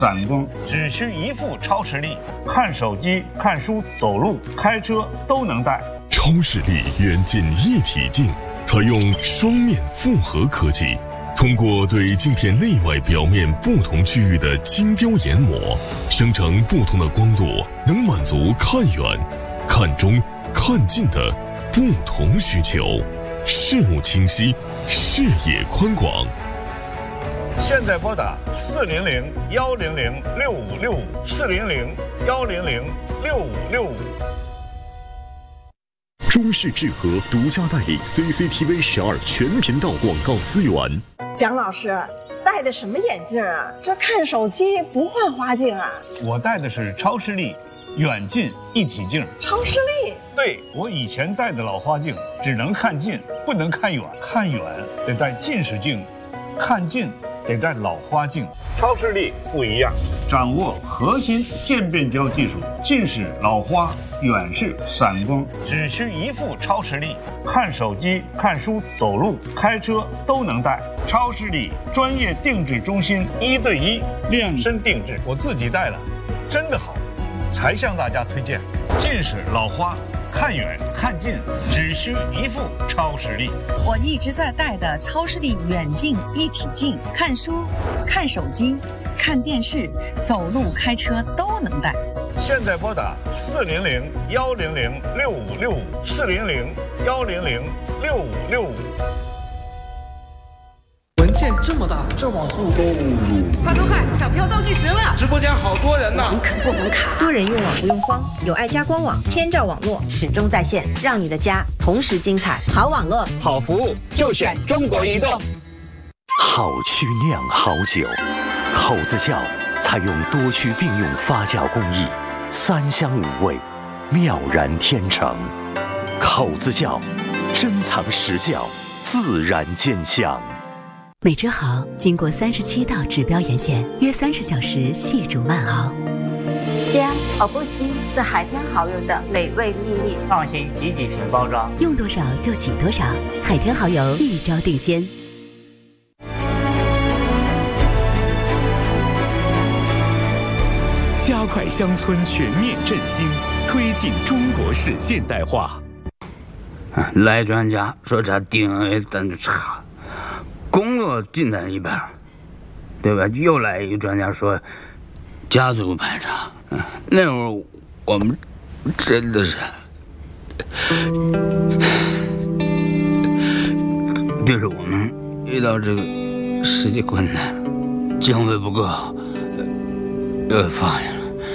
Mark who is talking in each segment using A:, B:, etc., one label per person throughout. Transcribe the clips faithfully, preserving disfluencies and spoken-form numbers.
A: 散光，只需一副超视力，看手机、看书、走路、开车都能戴。
B: 超视力远近一体镜，采用双面复合科技，通过对镜片内外表面不同区域的精雕研磨，生成不同的光度，能满足看远、看中、看近的不同需求，视物清晰，视野宽广。
A: 现在拨打四零零幺零零六五六五四零零幺零零六五六五。
C: 中视智和独家代理 C C T V 十二全频道广告资源。
D: 蒋老师戴的什么眼镜啊？这看手机不换花镜啊？
A: 我戴的是超视力远近一体镜。
D: 超视力？
A: 对，我以前戴的老花镜只能看近，不能看远，看远得戴近视镜，看近得戴老花镜。超视力不一样，掌握核心渐变焦技术，近视、老花、远视、散光，只需一副超视力，看手机、看书、走路、开车都能戴。超视力专业定制中心，一对一量身定制，我自己戴了，真的好，才向大家推荐。近视、老花，看远看近只需一副超视力。
E: 我一直在戴的超视力远近一体镜，看书、看手机、看电视、走路、开车都能戴。
A: 现在拨打四零零幺零零六五六五四零零幺零零六五六五。
F: 文件这么大，这网速都入。
G: 快快快，抢票倒计时了！
H: 直播间好多人呢。
G: 网可不能卡，多人用网不用慌，有爱家官网，天照网络始终在线，让你的家同时精彩。好网络，
I: 好服务，就选中国移动。
C: 好曲酿好酒，口子窖采用多区并用发酵工艺，三香五味，妙然天成。口子窖，珍藏实窖，自然见香。
J: 美之豪经过三十七道指标严选，约三十小时细煮慢熬。
K: 香而不腥是海天蚝油的美味秘密。
I: 放心，挤几瓶包装，
J: 用多少就挤多少。海天蚝油一招定鲜。
C: 加快乡村全面振兴，推进中国式现代化。
L: 来专家说这 D N A 咱就查，工作进展一半，对吧？又来一个专家说家族排查，嗯，那会儿我们真的是，就是我们遇到这个实际困难，经费不够，又放下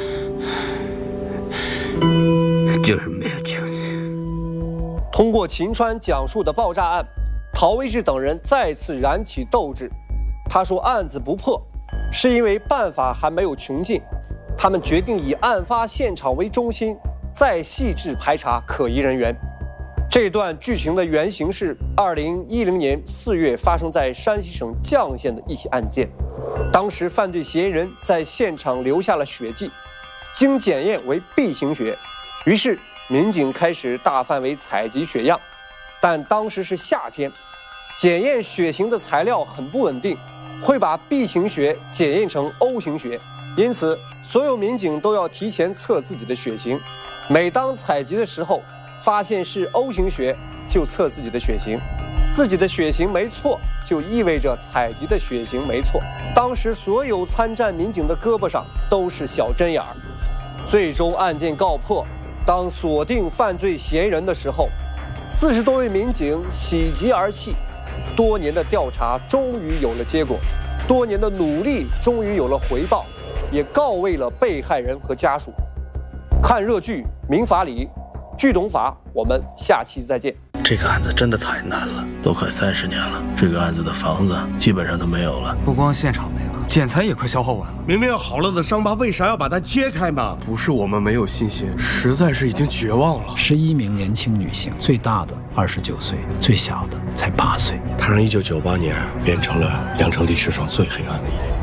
L: 了，就是没有救济。
M: 通过秦川讲述的爆炸案，陶威志等人再次燃起斗志。他说案子不破是因为办法还没有穷尽，他们决定以案发现场为中心，再细致排查可疑人员。这段剧情的原型是二零一零年四月发生在山西省绛县的一起案件。当时犯罪嫌疑人在现场留下了血迹，经检验为 B 型血，于是民警开始大范围采集血样。但当时是夏天，检验血型的材料很不稳定，会把 B 型血检验成 O 型血，因此所有民警都要提前测自己的血型。每当采集的时候发现是 O 型血，就测自己的血型，自己的血型没错，就意味着采集的血型没错。当时所有参战民警的胳膊上都是小针眼儿。最终案件告破，当锁定犯罪嫌疑人的时候，四十多位民警喜极而泣，多年的调查终于有了结果，多年的努力终于有了回报，也告慰了被害人和家属。看热剧《民法理》，剧懂法，我们下期再见。
N: 这个案子真的太难了，都快三十年了，这个案子的房子基本上都没有了，
F: 不光现场没了，建材也快消耗完了。
H: 明明好了的伤疤，为啥要把它揭开呢？
O: 不是我们没有信心，实在是已经绝望了。
P: 十一名年轻女性，最大的二十九岁，最小的才八岁。
O: 它让一九九八年变成了良城历史上最黑暗的一年。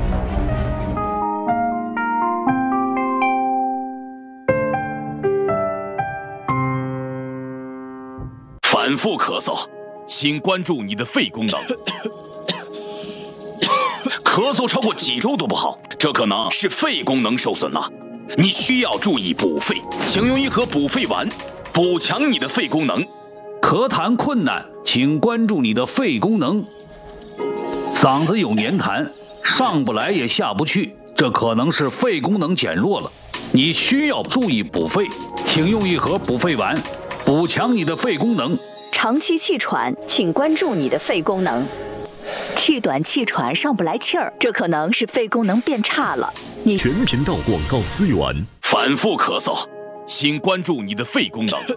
B: 反复咳嗽，请关注你的肺功能。咳
Q: 咳嗽超过几周都不好，这可能是肺功能受损了，你需要注意补肺，请用一盒补肺丸，补强你的肺功能。
R: 咳痰困难，请关注你的肺功能。嗓子有黏痰，上不来也下不去，这可能是肺功能减弱了，你需要注意补肺，请用一盒补肺丸，补强你的肺功能。
S: 长期气喘，请关注你的肺功能。气短气喘上不来气儿，这可能是肺功能变差了。你
B: 全频道广告资源。
Q: 反复咳嗽，请关注你的肺功能。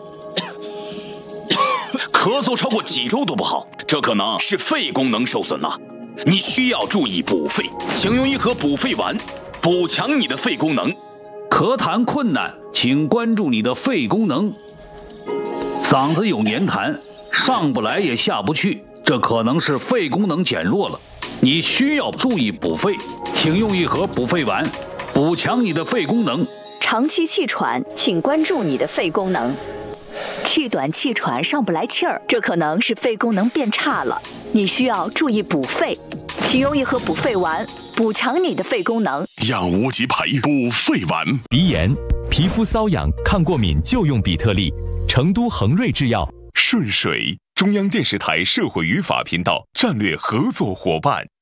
Q: 咳嗽超过几周都不好，这可能是肺功能受损了，你需要注意补肺，请用一盒补肺丸，补强你的肺功能。
R: 咳痰困难，请关注你的肺功能。嗓子有黏痰，上不来也下不去，这可能是肺功能减弱了，你需要注意补肺，请用一盒补肺丸，补强你的肺功能。
S: 长期气喘，请关注你的肺功能。气短气喘上不来气儿，这可能是肺功能变差了，你需要注意补肺，请用一盒补肺丸，补强你的肺功能。
B: 养无极牌补肺丸。
T: 鼻炎、皮肤瘙痒、抗过敏就用比特利。成都恒瑞制药。
B: 顺水，中央电视台社会语法频道战略合作伙伴。